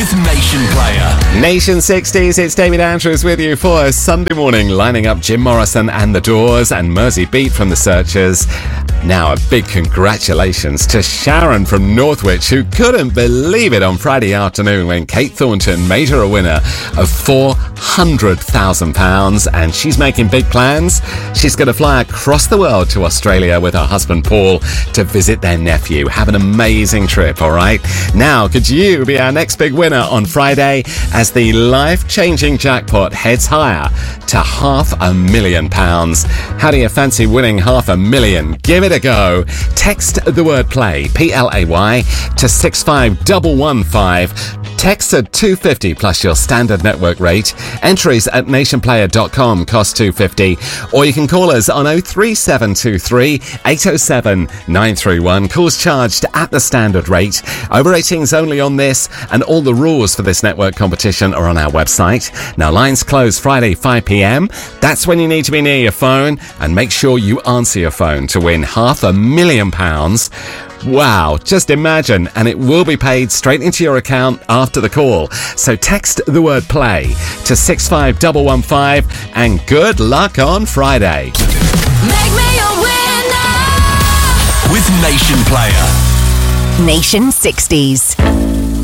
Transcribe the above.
with Nation Player. Nation 60s, it's David Andrews with you for a Sunday morning, lining up Jim Morrison and The Doors and Mersey Beat from The Searchers. Now, a big congratulations to Sharon from Northwich, who couldn't believe it on Friday afternoon when Kate Thornton made her a winner of £400,000, and she's making big plans. She's going to fly across the world to Australia with her husband Paul to visit their nephew. Have an amazing trip, all right? Now, could you be our next big winner on Friday as the life-changing jackpot heads higher to £500,000? How do you fancy winning £500,000? Give it a go. Text the word play, PLAY, to 65115. Text at $2.50 plus your standard network rate. Entries at nationplayer.com cost $2.50. Or you can call us on 03723 807 931. Calls charged at the standard rate. Over 18s only on this, and all the rules for this network competition are on our website. Now, lines close Friday 5 p.m. That's when you need to be near your phone, and make sure you answer your phone to win £500,000. Wow, just imagine, and it will be paid straight into your account after the call. So text the word play to 65115, and good luck on Friday. Make me a winner With Nation Player. Nation 60s.